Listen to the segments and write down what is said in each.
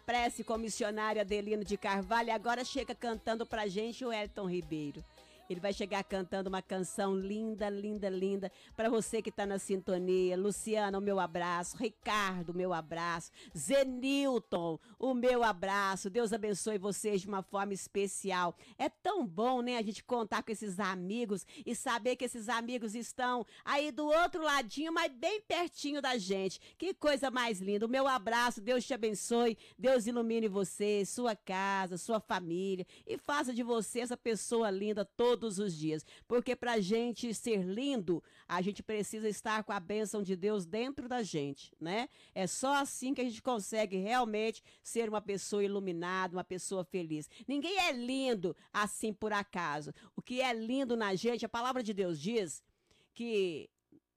prece com o missionário Adelino de Carvalho e agora chega cantando pra gente o Elton Ribeiro. Ele vai chegar cantando uma canção linda, linda, linda para você que tá na sintonia. Luciana, o meu abraço. Ricardo, o meu abraço. Zenilton, o meu abraço. Deus abençoe vocês de uma forma especial. É tão bom, né, a gente contar com esses amigos e saber que esses amigos estão aí do outro ladinho, mas bem pertinho da gente. Que coisa mais linda. O meu abraço, Deus te abençoe. Deus ilumine você, sua casa, sua família e faça de você essa pessoa linda todos os dias, porque pra gente ser lindo, a gente precisa estar com a bênção de Deus dentro da gente, né? É só assim que a gente consegue realmente ser uma pessoa iluminada, uma pessoa feliz. Ninguém é lindo assim por acaso. O que é lindo na gente, a palavra de Deus diz que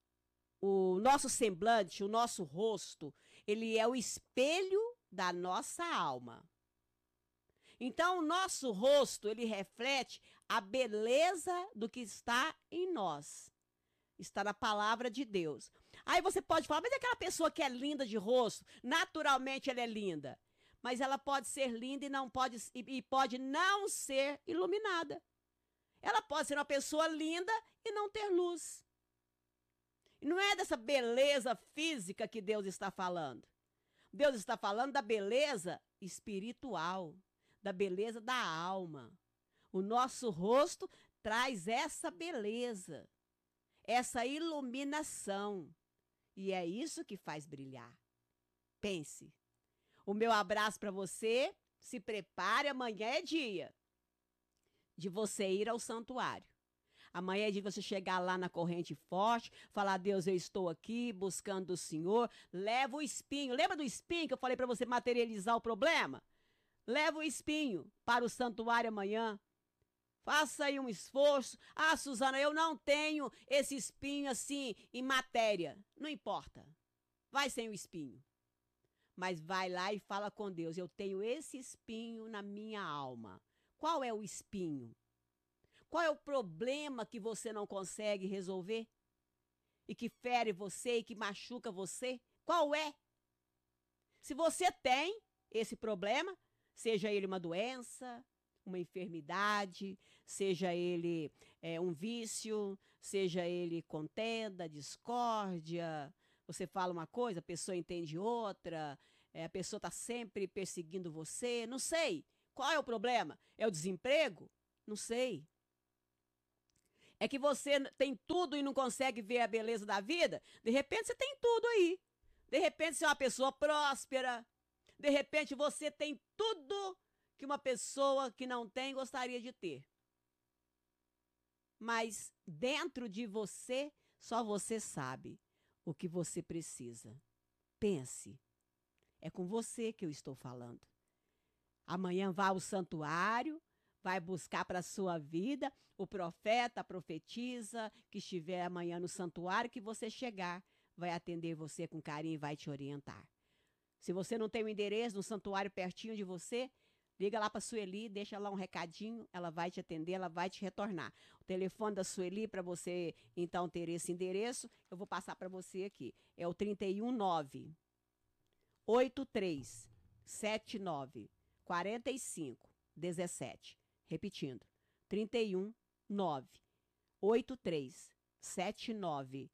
o nosso semblante, o nosso rosto, ele é o espelho da nossa alma. Então, o nosso rosto, ele reflete a beleza do que está em nós. Está na palavra de Deus. Aí você pode falar, mas aquela pessoa que é linda de rosto, naturalmente ela é linda. Mas ela pode ser linda e pode não ser iluminada. Ela pode ser uma pessoa linda e não ter luz. E não é dessa beleza física que Deus está falando. Deus está falando da beleza espiritual, da beleza da alma. O nosso rosto traz essa beleza, essa iluminação. E é isso que faz brilhar. Pense. O meu abraço para você. Se prepare, amanhã é dia de você ir ao santuário. Amanhã é dia de você chegar lá na corrente forte, falar, Deus, eu estou aqui buscando o Senhor. Leva o espinho. Lembra do espinho que eu falei para você materializar o problema? Leva o espinho para o santuário amanhã. Faça aí um esforço. Ah, Suzana, eu não tenho esse espinho assim em matéria. Não importa. Vai sem o espinho. Mas vai lá e fala com Deus. Eu tenho esse espinho na minha alma. Qual é o espinho? Qual é o problema que você não consegue resolver? E que fere você e que machuca você? Qual é? Se você tem esse problema, seja ele uma doença, uma enfermidade, seja ele um vício, seja ele contenda, discórdia. Você fala uma coisa, a pessoa entende outra, a pessoa está sempre perseguindo você. Não sei. Qual é o problema? É o desemprego? Não sei. É que você tem tudo e não consegue ver a beleza da vida? De repente você tem tudo aí. De repente você é uma pessoa próspera. De repente você tem tudo que uma pessoa que não tem gostaria de ter. Mas dentro de você, só você sabe o que você precisa. Pense. É com você que eu estou falando. Amanhã vá ao santuário, vai buscar para a sua vida o profeta, a profetisa que estiver amanhã no santuário, que você chegar, vai atender você com carinho e vai te orientar. Se você não tem o endereço no santuário pertinho de você, liga lá para a Sueli, deixa lá um recadinho, ela vai te atender, ela vai te retornar. O telefone da Sueli, para você então ter esse endereço, eu vou passar para você aqui. É o 319 8379 4517. Repetindo, 319 8379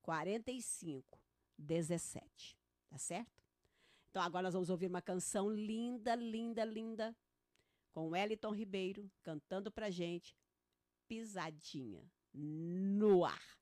4517. Tá certo? Então agora nós vamos ouvir uma canção linda, linda, linda, com o Elton Ribeiro cantando pra gente, Pisadinha no Ar.